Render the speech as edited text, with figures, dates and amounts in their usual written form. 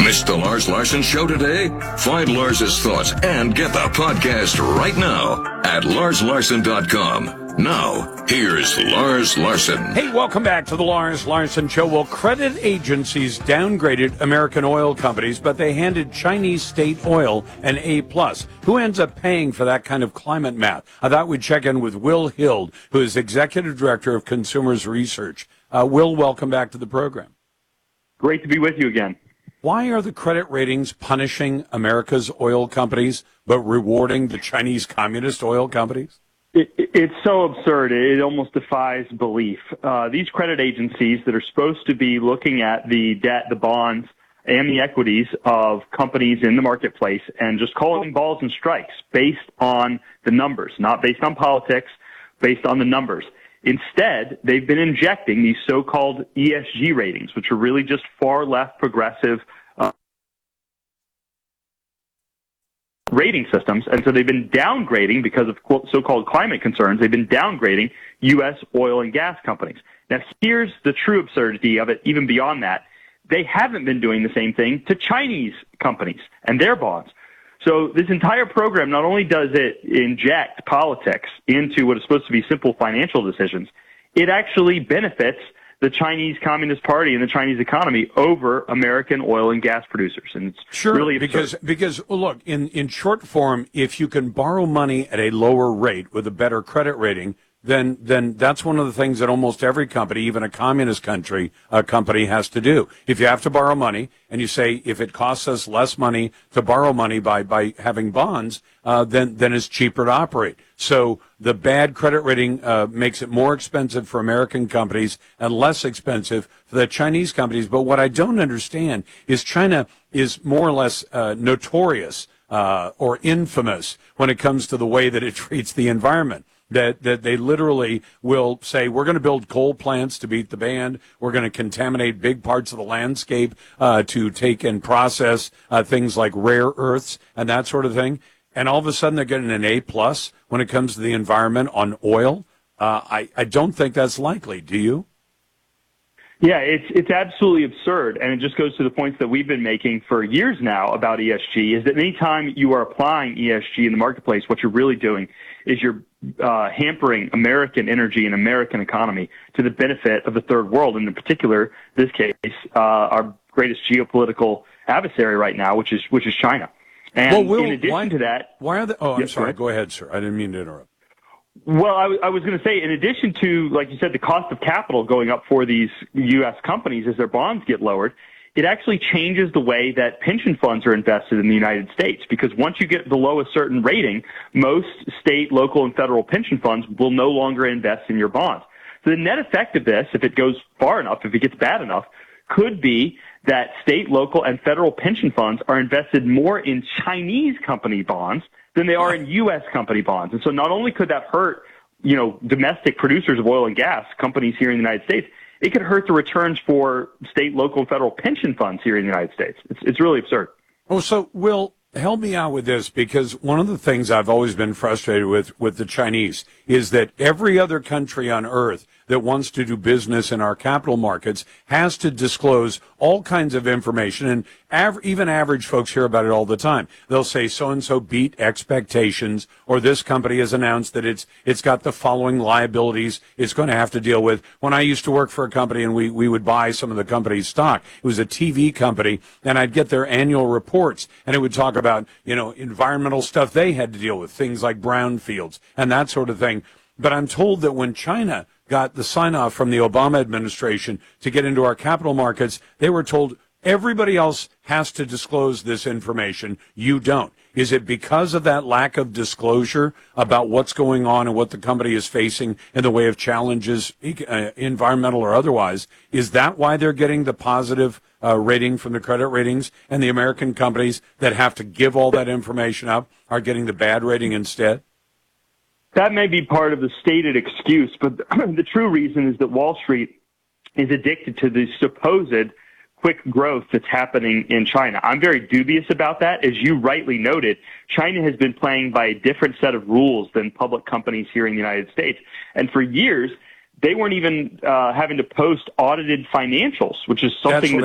Missed the Lars Larson Show today? Find Lars's thoughts and get the podcast right now at larslarson.com. Now, here's Lars Larson. Hey, welcome back to the Lars Larson Show. Well, credit agencies downgraded American oil companies, but they handed Chinese state oil an A+. Who ends up paying for that kind of climate math? I thought we'd check in with Will Hild, who is Executive Director of Consumers Research. Will, welcome back to the program. Great to be with you again. Why are the credit ratings punishing America's oil companies but rewarding the Chinese communist oil companies? It's so absurd. It almost defies belief. These credit agencies that are supposed to be looking at the debt, the bonds, and the equities of companies in the marketplace and just calling balls and strikes based on the numbers, not based on politics, based on the numbers. Instead, they've been injecting these so-called ESG ratings, which are really just far left progressive rating systems. And so they've been downgrading, because of so-called climate concerns, they've been downgrading U.S. oil and gas companies. Now, here's the true absurdity of it, even beyond that. They haven't been doing the same thing to Chinese companies and their bonds. So this entire program, not only does it inject politics into what is supposed to be simple financial decisions, it actually benefits the Chinese Communist Party and the Chinese economy over American oil and gas producers. And it's really absurd. because look, in short form, if you can borrow money at a lower rate with a better credit rating, then that's one of the things that almost every company, even a communist company has to do. If you have to borrow money and you say, if it costs us less money to borrow money by having bonds, then it's cheaper to operate. So the bad credit rating makes it more expensive for American companies and less expensive for the Chinese companies. But what I don't understand is China is more or less notorious or infamous when it comes to the way that it treats the environment. That they literally will say, we're going to build coal plants to beat the band. We're going to contaminate big parts of the landscape to take and process things like rare earths and that sort of thing. And all of a sudden they're getting an A+ when it comes to the environment on oil. I don't think that's likely. Do you? Yeah, it's absolutely absurd, and it just goes to the points that we've been making for years now about ESG, is that anytime you are applying ESG in the marketplace, what you're really doing is you're hampering American energy and American economy to the benefit of the third world, and in particular, this case, our greatest geopolitical adversary right now, which is China. And in addition to that... Why are the... Oh, I'm sorry. Go ahead, sir. I didn't mean to interrupt. Well, I was going to say, in addition to, like you said, the cost of capital going up for these U.S. companies as their bonds get lowered, it actually changes the way that pension funds are invested in the United States. Because once you get below a certain rating, most state, local, and federal pension funds will no longer invest in your bonds. So the net effect of this, if it goes far enough, if it gets bad enough, could be that state, local, and federal pension funds are invested more in Chinese company bonds than they are in U.S. company bonds. And so not only could that hurt, domestic producers of oil and gas, companies here in the United States, it could hurt the returns for state, local, and federal pension funds here in the United States. It's really absurd. Oh, so, Will, help me out with this, because one of the things I've always been frustrated with the Chinese is that every other country on earth that wants to do business in our capital markets has to disclose all kinds of information, and even average folks hear about it all the time. They'll say so-and-so beat expectations, or this company has announced that it's got the following liabilities it's going to have to deal with. When I used to work for a company and we would buy some of the company's stock, it was a TV company, and I'd get their annual reports, and it would talk about, environmental stuff they had to deal with, things like brownfields and that sort of thing. But I'm told that when China got the sign-off from the Obama administration to get into our capital markets, they were told everybody else has to disclose this information. You don't. Is it because of that lack of disclosure about what's going on and what the company is facing in the way of challenges, environmental or otherwise? Is that why they're getting the positive rating from the credit ratings, and the American companies that have to give all that information up are getting the bad rating instead? That may be part of the stated excuse, but the true reason is that Wall Street is addicted to the supposed quick growth that's happening in China. I'm very dubious about that. As you rightly noted, China has been playing by a different set of rules than public companies here in the United States. And for years, they weren't even having to post audited financials, which is something that